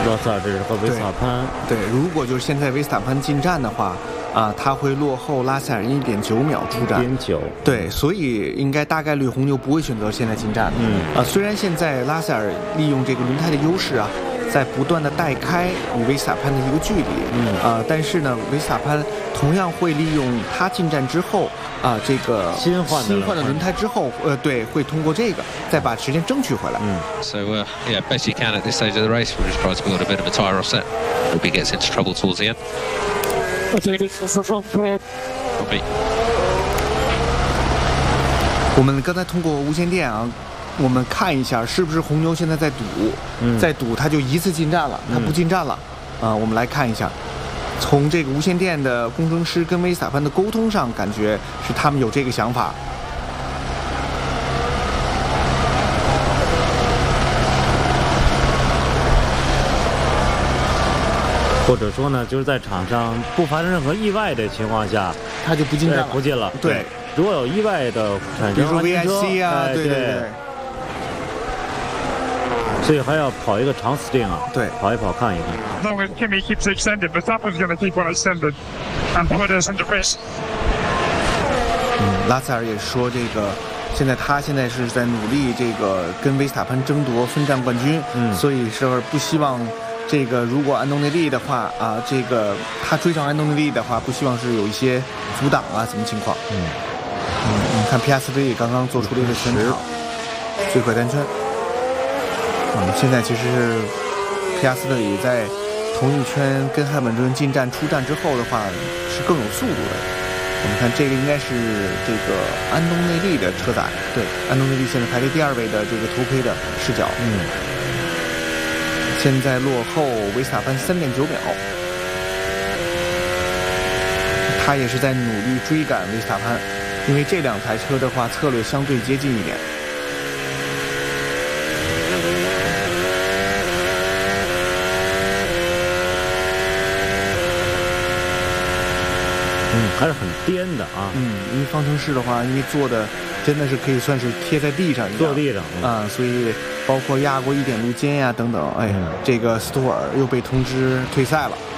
罗塞尔这是和维斯塔潘。 对，如果就是现在维斯塔潘进站的话，他会落后拉塞尔1.9秒出站。 1.9。 对，所以应该大概率红牛不会选择现在进站。虽然现在拉塞尔利用这个轮胎的优势在不断的带开与维斯塔潘的一个距离。但是呢，维斯塔潘同样会利用他进站之后这个新换的轮胎之后，对，会通过这个再把时间争取回来。 So yeah, best you can at this stage of the race. We'll just try to build a bit of a tyre offset. Hope he gets into trouble towards the end. Probably. 我们刚才通过无线电我们看一下是不是红牛现在在赌，在赌他就一次进站了，他不进站了我们来看一下。从这个无线电的工程师跟维斯塔潘的沟通上，感觉是他们有这个想法。 或者说呢，就是在场上不发生任何意外的情况下， 他就不进站了， 不进了。 对， 如果有意外的产生， 比如说 VIC 对。 所以还要跑一个长 stint 对， 跑一跑看一看。 As long as Kimi keeps extended, Verstappen's going to keep on extended and put us into race. 拉塞尔也说现在他是在努力跟维斯塔潘争夺分站冠军，所以是不希望如果安东内利的话他追上安东内利的话，不希望是有一些阻挡什么情况。你看皮亚斯特里刚刚做出了一个全场最快单圈。现在其实是皮亚斯特里在同一圈跟汉密尔顿进站出站之后的话是更有速度的。我们看这个应该是安东内利的车载，对，安东内利现在排在第2位的头盔的视角。现在落后维斯塔潘3.9秒，他也是在努力追赶维斯塔潘，因为这2台车的话策略相对接近一点。 还是很颠的因为方程式的话，因为做的真的是可以算是贴在地上一样， 坐地上所以包括压过1点路肩等等。这个斯图尔又被通知退赛了。